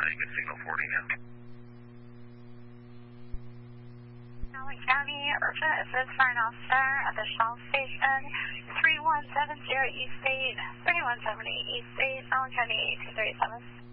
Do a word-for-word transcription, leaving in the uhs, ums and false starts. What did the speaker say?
getting good signal forty now. Allen County, urgent assist for an officer at the Shell Station, three one seven zero East State, three one seven eight East State, Allen County eight two three seven.